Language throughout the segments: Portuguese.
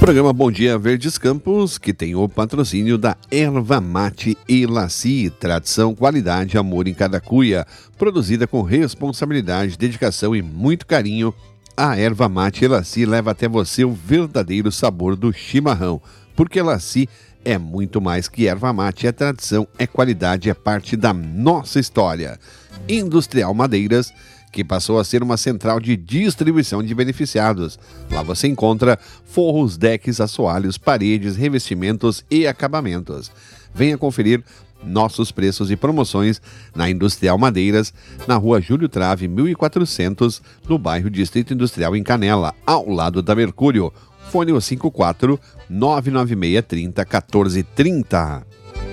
Programa Bom Dia Verdes Campos, que tem o patrocínio da Erva Mate Elaci, tradição, qualidade, amor em cada cuia, produzida com responsabilidade, dedicação e muito carinho. A Erva Mate Elaci leva até você o verdadeiro sabor do chimarrão, porque Elaci é muito mais que erva mate, é tradição, é qualidade, é parte da nossa história. Industrial Madeiras, que passou a ser uma central de distribuição de beneficiados. Lá você encontra forros, decks, assoalhos, paredes, revestimentos e acabamentos. Venha conferir nossos preços e promoções na Industrial Madeiras, na rua Júlio Trave, 1400, no bairro Distrito Industrial em Canela, ao lado da Mercúrio. Fone 54 996 30 14 30.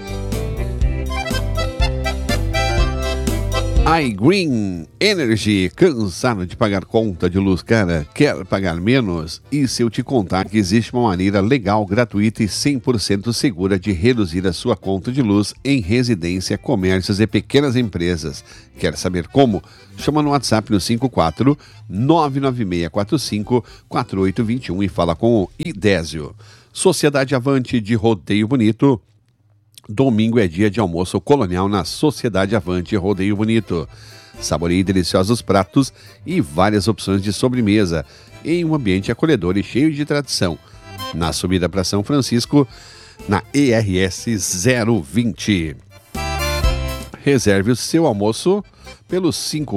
iGreen Energy, cansado de pagar conta de luz cara? Quer pagar menos? E se eu te contar que existe uma maneira legal, gratuita e 100% segura de reduzir a sua conta de luz em residência, comércios e pequenas empresas? Quer saber como? Chama no WhatsApp no 54 99645 4821 e fala com o Idésio. Sociedade Avante de Rodeio Bonito. Domingo é dia de almoço colonial na Sociedade Avante Rodeio Bonito. Saboreie deliciosos pratos e várias opções de sobremesa em um ambiente acolhedor e cheio de tradição. Na subida para São Francisco, na ERS 020. Reserve o seu almoço pelo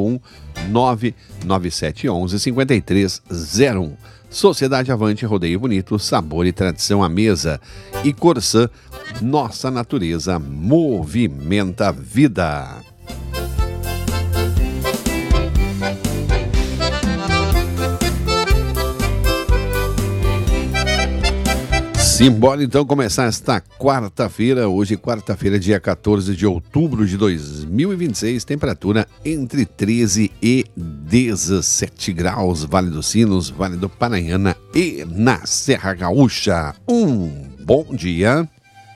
51997115301. Sociedade Avante Rodeio Bonito, sabor e tradição à mesa. E Corsã, nossa natureza movimenta a vida. Simbora então começar esta quarta-feira, hoje quarta-feira, dia 14 de outubro de 2026, temperatura entre 13 e 17 graus, Vale dos Sinos, Vale do Paranhana e na Serra Gaúcha. Bom dia.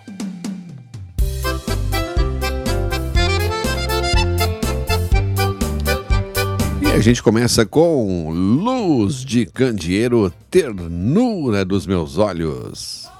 E a gente começa com Luz de Candeeiro, Ternura dos Meus Olhos.